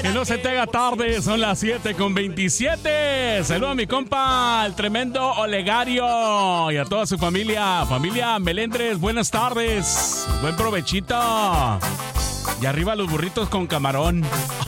Que no se te haga tarde, son las 7:27. Saludos a mi compa, el tremendo Olegario, y a toda su familia. Familia Melendres, buenas tardes. Buen provechito. Y arriba los burritos con camarón.